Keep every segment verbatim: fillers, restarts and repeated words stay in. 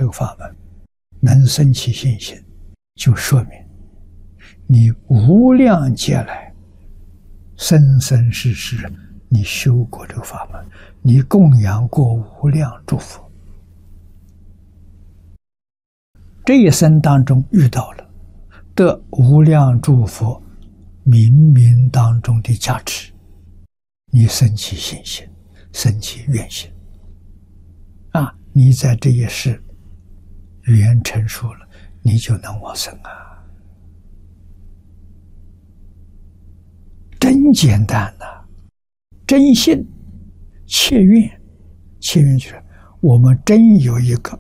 这个法门，能生起信心，就说明你无量劫来生生世世你修过这个法门，你供养过无量诸佛，这一生当中遇到了得无量诸佛冥冥当中的加持，你生起信心，生起愿心啊，你在这一世缘成熟了，你就能往生啊，真简单呐、啊！真信切愿，切愿就是我们真有一个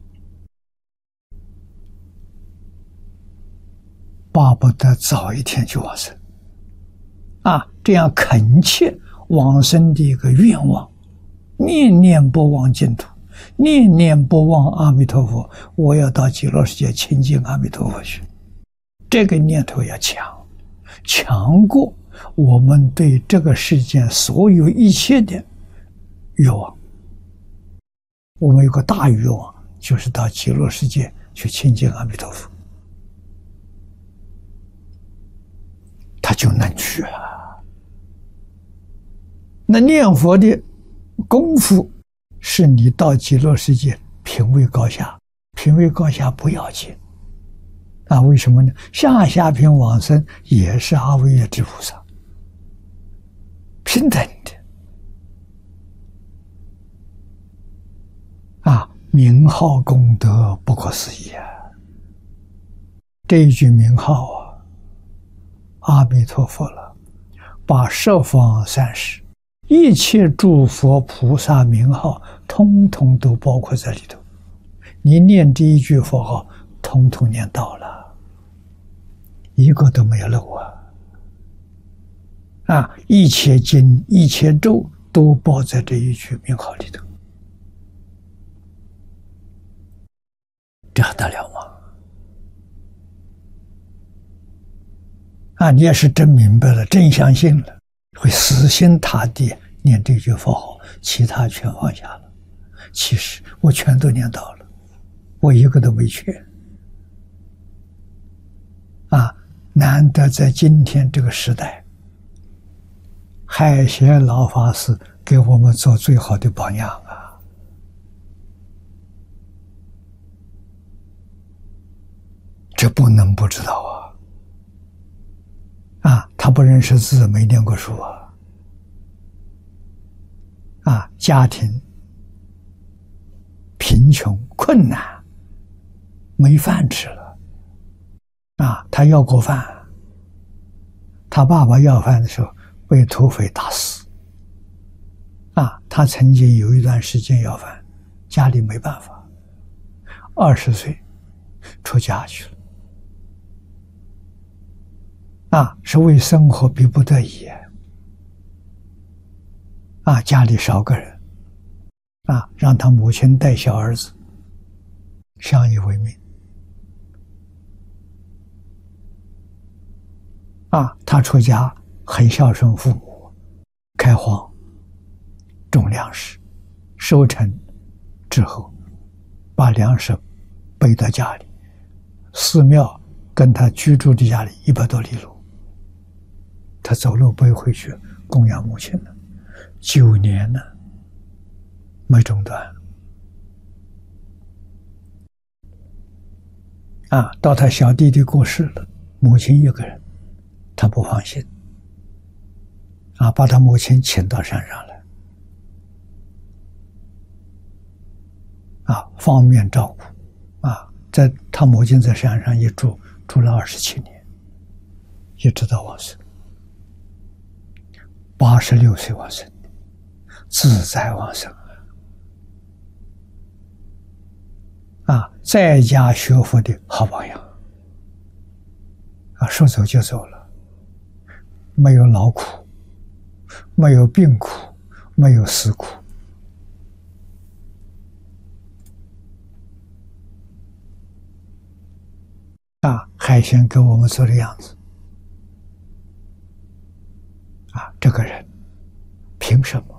巴不得早一天去往生啊，这样恳切往生的一个愿望，念念不忘净土，念念不忘阿弥陀佛，我要到极乐世界亲近阿弥陀佛去，这个念头要强，强过我们对这个世界所有一切的愿望。我们有个大愿望，就是到极乐世界去亲近阿弥陀佛，他就能去啊。那念佛的功夫是你到极乐世界品位高下，品位高下不要紧啊，为什么呢？下下品往生也是阿惟越致菩萨，平等的啊，名号功德不可思议啊！这一句名号啊，阿弥陀佛了，把十方三世一切诸佛菩萨名号，通通都包括在里头。你念这一句佛号，通通念到了，一个都没有漏啊！啊，一切经、一切咒都包在这一句名号里头，这还得了吗？啊，你也是真明白了，真相信了，会死心塌地念这句佛号，其他全放下了。其实我全都念到了，我一个都没缺。啊，难得在今天这个时代，海贤老法师给我们做最好的榜样啊！这不能不知道啊！啊，他不认识字，没念过书啊！啊，家庭贫穷困难，没饭吃了啊！他要过饭，他爸爸要饭的时候被土匪打死啊！他曾经有一段时间要饭，家里没办法，二十岁出家去了啊！是为生活逼不得已啊！家里少个人啊，让他母亲带小儿子，相依为命啊！他出家很孝顺父母，开荒种粮食，收成之后把粮食背到家里，寺庙跟他居住的家里一百多里路，他走路背回去供养母亲了，九年了，没中断啊！到他小弟弟过世了，母亲一个人，他不放心啊，把他母亲请到山上来啊，方便照顾啊。在他母亲在山上一住，住了二十七年，一直到往生，八十六岁往生，自在往生啊！在家学佛的好榜样啊，说走就走了，没有劳苦，没有病苦，没有死苦啊！海鲜给我们做的样子啊，这个人凭什么